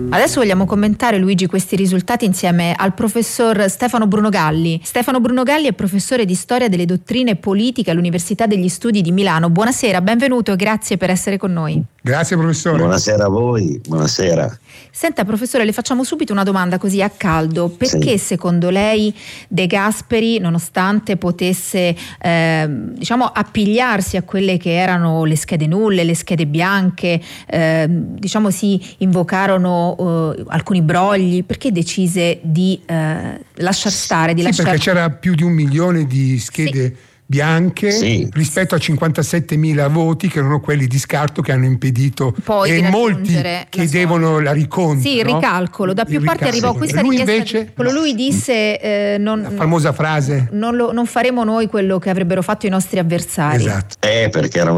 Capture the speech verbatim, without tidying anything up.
Adesso vogliamo commentare, Luigi, questi risultati insieme al professor Stefano Bruno Galli. Stefano Bruno Galli è professore di storia delle dottrine politiche all'Università degli Studi di Milano. Buonasera, benvenuto e grazie per essere con noi. Grazie professore. Buonasera a voi, buonasera. Senta professore, le facciamo subito una domanda così a caldo. Perché Sì. secondo lei De Gasperi, nonostante potesse eh, diciamo appigliarsi a quelle che erano le schede nulle, le schede bianche, eh, diciamo si invocarono eh, alcuni brogli, perché decise di eh, lasciar stare, di Sì, lasciare... perché c'era più di un milione di schede Sì. bianche Sì. rispetto a cinquantasettemila voti che erano quelli di scarto che hanno impedito Poi e di molti raggiungere la chiedevano la riconta. Sì, il no? ricalcolo. Da più Il parti ricalcolo. arrivò questa Lui richiesta. invece, Quello lui disse eh, non, la famosa frase. non, lo, non faremo noi quello che avrebbero fatto i nostri avversari. Esatto. Eh, perché era un